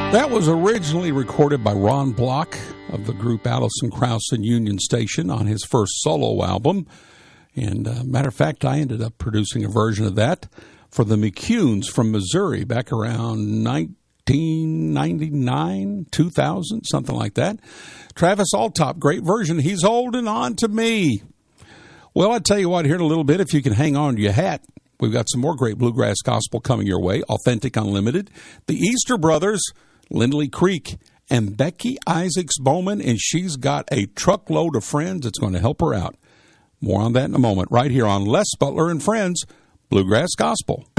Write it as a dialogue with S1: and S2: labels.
S1: That was originally recorded by Ron Block of the group Allison Krauss and Union Station on his first solo album. And matter of fact, I ended up producing a version of that for the McCunes from Missouri back around 1999, 2000, something like that. Travis Alltop, great version. He's holding on to me. Well, I tell you what, here in a little bit, if you can hang on to your hat, we've got some more great bluegrass gospel coming your way. Authentic Unlimited, the Easter Brothers, Lindley Creek, and Becky Isaacs Bowman, and she's got a truckload of friends that's going to help her out. More on that in a moment, right here on Les Butler and Friends, Bluegrass Gospel.